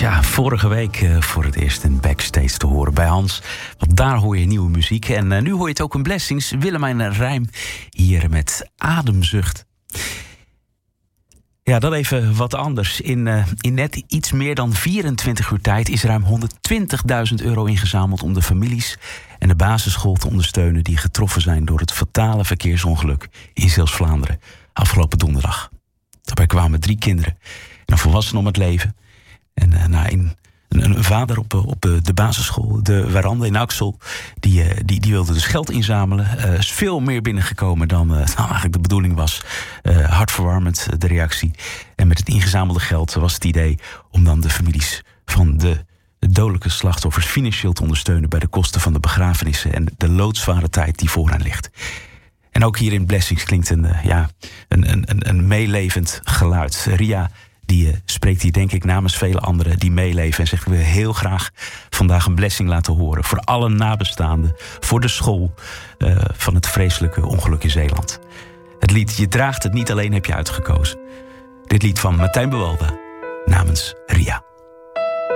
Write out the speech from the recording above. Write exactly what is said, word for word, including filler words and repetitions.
Ja, vorige week uh, voor het eerst een backstage te horen bij Hans. Want daar hoor je nieuwe muziek. En uh, nu hoor je het ook in Blessings. Willemijn Rijm hier met Ademzucht. Ja, dan even wat anders. In, uh, in net iets meer dan vierentwintig uur tijd is ruim honderdtwintigduizend euro ingezameld om de families en de basisschool te ondersteunen die getroffen zijn door het fatale verkeersongeluk in Zeeuws-Vlaanderen afgelopen donderdag. Daarbij kwamen drie kinderen en een volwassene om het leven. En uh, nou, een, een, een vader op, op de basisschool, de Warande in Axel, die, uh, die, die wilde dus geld inzamelen. Er uh, is veel meer binnengekomen dan uh, nou, eigenlijk de bedoeling was. Uh, hartverwarmend uh, de reactie. En met het ingezamelde geld was het idee om dan de families van de dodelijke slachtoffers financieel te ondersteunen bij de kosten van de begrafenissen en de loodzware tijd die vooraan ligt. En ook hier in Blessings klinkt een, uh, ja, een, een, een meelevend geluid. Ria die uh, spreekt hier denk ik namens vele anderen die meeleven en zegt: ik wil heel graag vandaag een blessing laten horen voor alle nabestaanden, voor de school uh, van het vreselijke ongeluk in Zeeland. Het lied Je draagt het niet alleen heb je uitgekozen. Dit lied van Martijn Bewalda namens Ria.